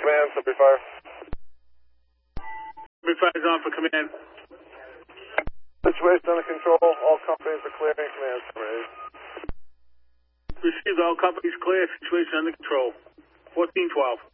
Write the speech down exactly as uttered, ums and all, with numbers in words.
Command, Subway Fire. Subway Fire is on for command. Situation under control. All companies are clearing. Command, Subway. Received, all companies clear. Situation under control. fourteen twelve.